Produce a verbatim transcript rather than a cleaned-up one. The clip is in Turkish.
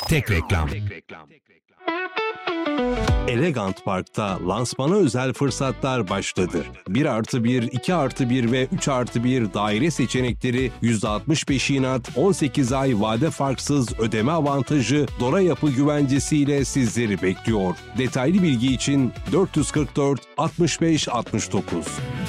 Tek reklam. Elegant Park'ta lansmana özel fırsatlar başladı. bir artı bir, iki artı bir ve üç artı bir daire seçenekleri yüzde altmış beş inat, on sekiz ay vade farksız ödeme avantajı, Dora Yapı güvencesiyle sizleri bekliyor. Detaylı bilgi için dört yüz kırk dört altmış beş altmış dokuz.